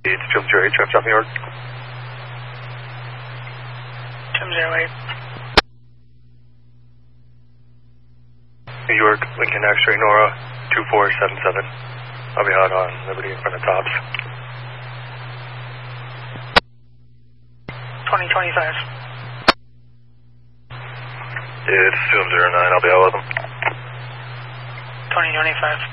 It's 208, traffic stop New York. 208. New York, Lincoln X-ray Nora, 2477. I'll be out on Liberty in front of Tops. 2025. It's 209, I'll be out with them. 2025.